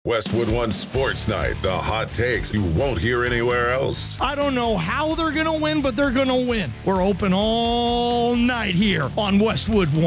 Westwood One Sports Night, the hot takes you won't hear anywhere else. I don't know how they're going to win, but they're going to win. We're open all night here on Westwood One.